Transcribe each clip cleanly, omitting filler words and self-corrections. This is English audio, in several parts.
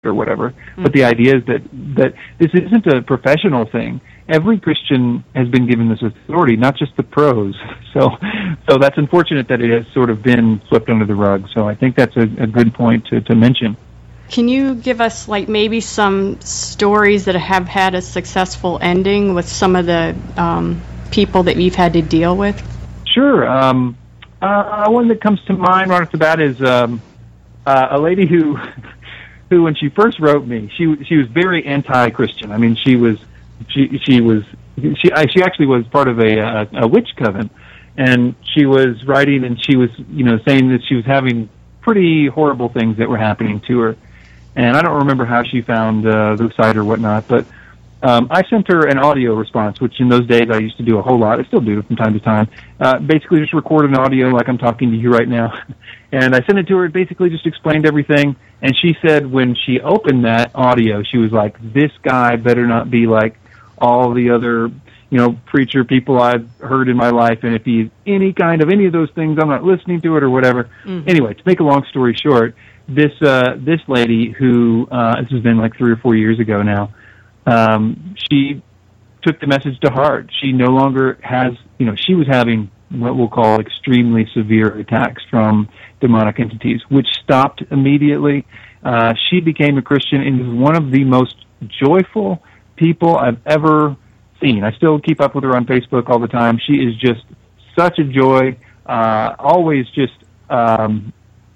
or whatever. But the idea is that this isn't a professional thing. Every Christian has been given this authority, not just the pros. So that's unfortunate that it has sort of been swept under the rug. So I think that's a good point to mention. Can you give us maybe some stories that have had a successful ending with some of the people that you've had to deal with? Sure. One that comes to mind right off the bat is a lady who when she first wrote me, she was very anti-Christian. I mean, she actually was part of a witch coven, and she was writing, and she was saying that she was having pretty horrible things that were happening to her. And I don't remember how she found the site or whatnot, but I sent her an audio response, which in those days I used to do a whole lot. I still do from time to time. Basically just record an audio like I'm talking to you right now. And I sent it to her. It basically just explained everything. And she said when she opened that audio, she was like, this guy better not be like all the other, preacher people I've heard in my life. And if he's any of those things, I'm not listening to it or whatever. Mm-hmm. Anyway, to make a long story short, this lady who, this has been like 3 or 4 years ago now, she took the message to heart. She no longer has, she was having what we'll call extremely severe attacks from demonic entities, which stopped immediately. She became a Christian and is one of the most joyful people I've ever seen. I still keep up with her on Facebook all the time. She is just such a joy, always just smiling.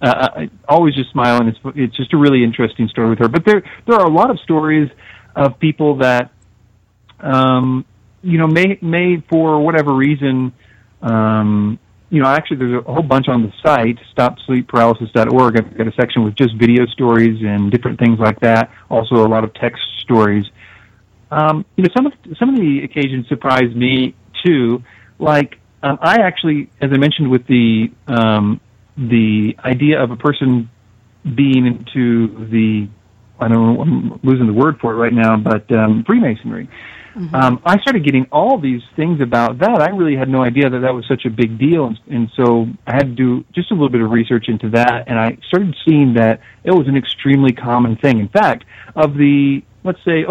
It's just a really interesting story with her. But there are a lot of stories of people that, may for whatever reason, actually there's a whole bunch on the site, stopsleepparalysis.org. I've got a section with just video stories and different things like that. Also a lot of text stories. Some of the occasions surprised me too. Like, I actually, as I mentioned with the idea of a person being into the, I don't know, I'm losing the word for it right now, but Freemasonry. Mm-hmm. I started getting all these things about that. I really had no idea that was such a big deal, and so I had to do just a little bit of research into that, and I started seeing that it was an extremely common thing. In fact, of the, let's say,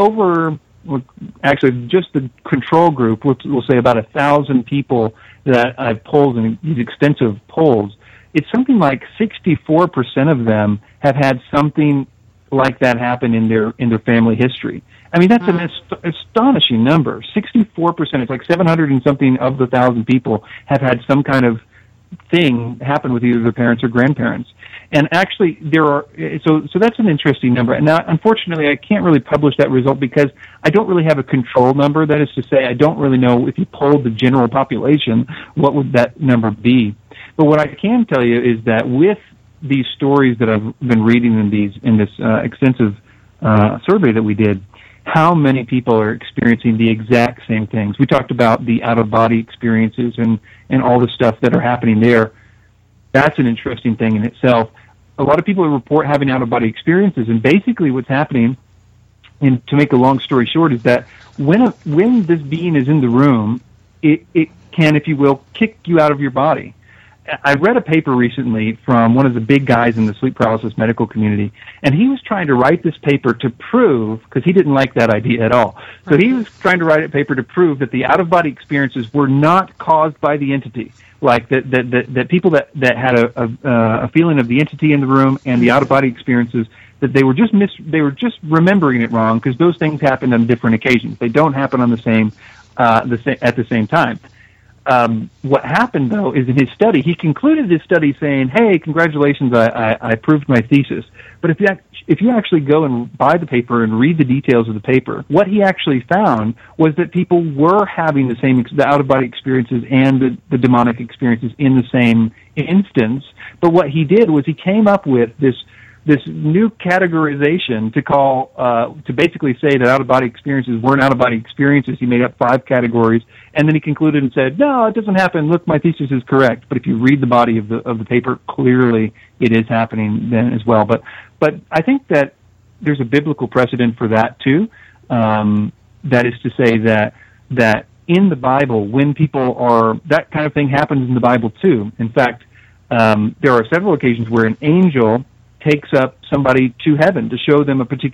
just the control group, we'll say about 1,000 people that I've polled in these extensive polls, it's something like 64% of them have had something like that happen in their family history. I mean, that's an astonishing number. 64%, it's like 700 and something of the 1,000 people have had some kind of thing happen with either their parents or grandparents. And actually, so that's an interesting number. And now, unfortunately, I can't really publish that result because I don't really have a control number. That is to say, I don't really know if you polled the general population, what would that number be. But what I can tell you is that with these stories that I've been reading in this extensive survey that we did, how many people are experiencing the exact same things. We talked about the out-of-body experiences and all the stuff that are happening there. That's an interesting thing in itself. A lot of people report having out-of-body experiences, and basically what's happening, and to make a long story short, is that when this being is in the room, it can, if you will, kick you out of your body. I read a paper recently from one of the big guys in the sleep paralysis medical community, and he was trying to write this paper to prove, because he didn't like that idea at all, so he was trying to write a paper to prove that the out-of-body experiences were not caused by the entity, like that people that had a feeling of the entity in the room and the out-of-body experiences, that they were just remembering it wrong, because those things happen on different occasions. They don't happen on at the same time. What happened, though, is in his study, he concluded his study saying, hey, congratulations, I proved my thesis. But if you actually go and buy the paper and read the details of the paper, what he actually found was that people were having the out-of-body experiences and the demonic experiences in the same instance. But what he did was he came up with this new categorization to basically say that out-of-body experiences weren't out-of-body experiences. He made up 5 categories, and then he concluded and said, no, it doesn't happen. Look, my thesis is correct. But if you read the body of the paper, clearly it is happening then as well. But I think that there's a biblical precedent for that too. That is to say that in the Bible, when people are, that kind of thing happens in the Bible too. In fact, there are several occasions where an angel takes up somebody to heaven to show them a particular